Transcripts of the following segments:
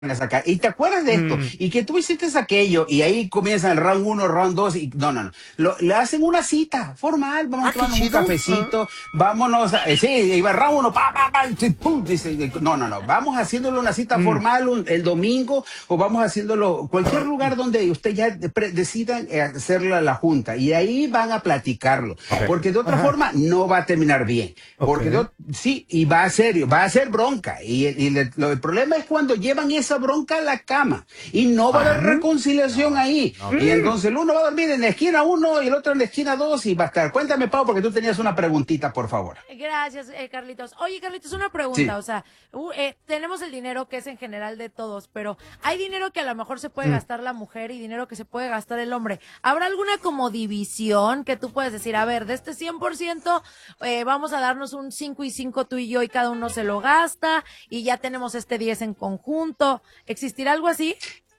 a sacar. Y te acuerdas de esto, y que tú hiciste aquello, y ahí comienzan el round 1, round 2, y no. Le hacen una cita formal, vamos a qué tomarnos un chido. cafecito, vámonos, sí, iba round 1, pum, dice, no, vamos haciéndolo una cita formal el domingo, o vamos haciéndolo cualquier lugar donde usted ya decidan hacer la junta, y ahí van a platicarlo, porque de otra forma no va a terminar bien, porque sí, y va a ser bronca, y el problema es cuando llevan esa bronca a la cama y no va a haber reconciliación ahí. Y entonces el uno va a dormir en la esquina 1 y el otro en la esquina 2 y va a estar. Cuéntame, Pau, porque tú tenías una preguntita, por favor. Gracias, Carlitos. Oye, Carlitos, una Sí. pregunta. O sea, tenemos el dinero que es en general de todos, pero hay dinero que a lo mejor se puede gastar la mujer y dinero que se puede gastar el hombre. ¿Habrá alguna como división que tú puedes decir, a ver, de este 100%, vamos a darnos un 5 y 5 tú y yo y cada uno se lo gasta y ya tenemos este 10 en conjunto? ¿Existirá algo así?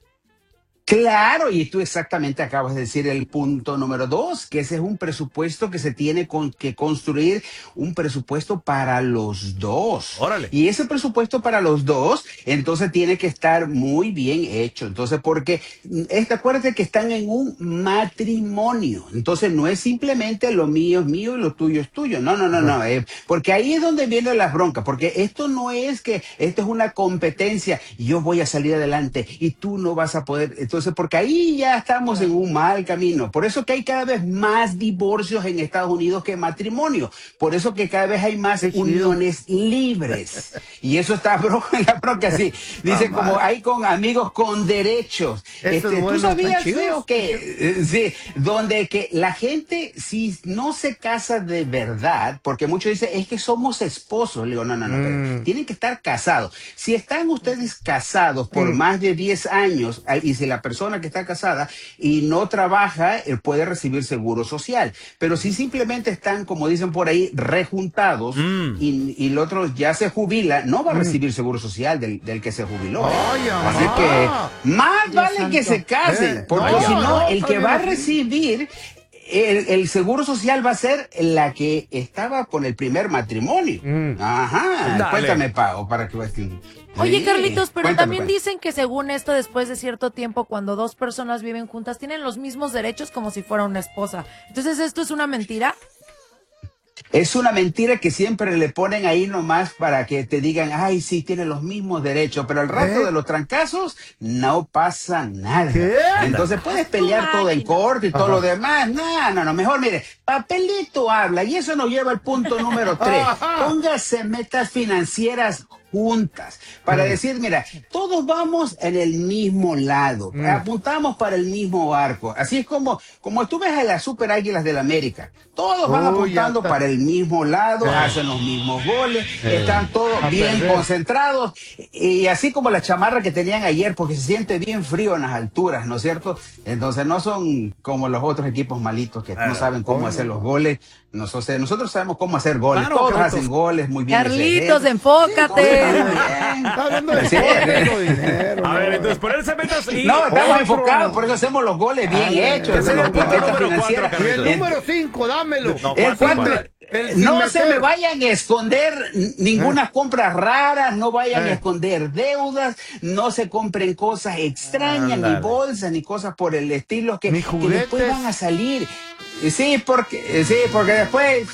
Claro, y tú exactamente acabas de decir el punto número 2, que ese es un presupuesto que se tiene que construir, un presupuesto para los dos. Órale. Y ese presupuesto para los dos, entonces tiene que estar muy bien hecho. Entonces, porque acuérdate que están en un matrimonio. Entonces, no es simplemente lo mío es mío y lo tuyo es tuyo. No. Porque ahí es donde vienen las broncas. Porque esto no es que esto es una competencia. Yo voy a salir adelante y tú no vas a poder. Entonces, porque ahí ya estamos en un mal camino. Por eso que hay cada vez más divorcios en Estados Unidos que matrimonios. Por eso que cada vez hay más uniones libres. Y eso está en la bronca así. Dice, como hay con amigos con derechos. ¿Tú sabías, Feo, que sí, donde que la gente, si no se casa de verdad, porque muchos dicen, es que somos esposos. Le digo, no, pero tienen que estar casados. Si están ustedes casados por más de 10 años, y si la persona que está casada y no trabaja, puede recibir seguro social. Pero si simplemente están, como dicen por ahí, rejuntados y el otro ya se jubila, no va a recibir seguro social del que se jubiló. Así que más vale que se casen, porque si no, el que va a recibir el seguro social va a ser la que estaba con el primer matrimonio. Ajá. Cuéntame, Pau, para que veas que... Oye, Sí, Carlitos, pero cuéntame, también dicen que según esto, después de cierto tiempo, cuando dos personas viven juntas, tienen los mismos derechos como si fuera una esposa. Entonces, ¿esto es una mentira? Es una mentira que siempre le ponen ahí nomás para que te digan, ay, sí, tiene los mismos derechos, pero al rato de los trancazos no pasa nada. Entonces puedes pelear todo en corte y todo lo demás. No, mejor mire, papelito habla, y eso nos lleva al punto número 3. Póngase metas financieras juntas para decir, mira, todos vamos en el mismo lado, apuntamos para el mismo barco. Así es como tú ves a las Super Águilas del América, todos van apuntando para el mismo lado, hacen los mismos goles, están todos bien concentrados, y así como la chamarra que tenían ayer, porque se siente bien frío en las alturas, ¿no es cierto? Entonces no son como los otros equipos malitos que no saben cómo hacer los goles. Nosotros sabemos cómo hacer goles, todos hacen goles muy bien. Carlitos, enfócate. Está hablando de dinero. A ver, entonces ponerse metas y... No, estamos enfocados, por eso hacemos los goles bien hechos. ese es el punto número 4, Y el número 5, dámelo. El cuatro, no se me vayan a esconder ninguna compra rara, no vayan a esconder deudas, no se compren cosas extrañas, ni bolsas, ni cosas por el estilo que después van a salir. Sí, porque después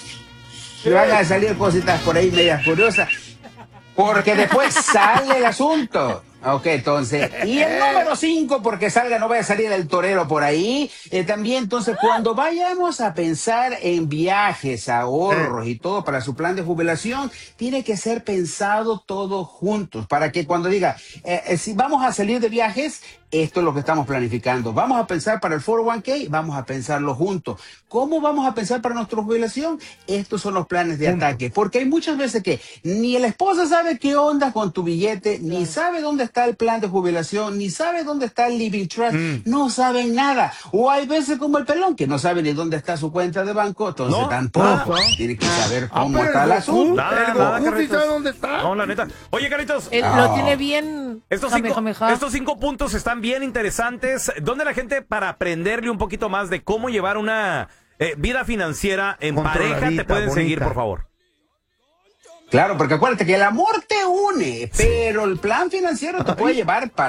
van a salir cositas por ahí medias curiosas. Porque después sale el asunto. Ok, entonces, y el número 5, porque no vaya a salir el torero por ahí, también, entonces, cuando vayamos a pensar en viajes, ahorros y todo para su plan de jubilación, tiene que ser pensado todo juntos, para que cuando diga, si vamos a salir de viajes, esto es lo que estamos planificando. Vamos a pensar para el 401k, vamos a pensarlo juntos. ¿Cómo vamos a pensar para nuestra jubilación? Estos son los planes de ataque, porque hay muchas veces que ni la esposa sabe qué onda con tu billete, ni sabe dónde está el plan de jubilación, ni sabe dónde está el living trust, no saben nada. O hay veces como el pelón, que no sabe ni dónde está su cuenta de banco, entonces tampoco tiene que saber cómo está el asunto. Nada, ¿Sí sabe dónde está? No, la neta. Oye, Carlitos. Lo tiene bien. Estos 5 puntos están bien interesantes. ¿Dónde la gente, para aprenderle un poquito más de cómo llevar una vida financiera en pareja, te pueden seguir, por favor? Claro, porque acuérdate que el amor te une, pero el plan financiero te puede llevar para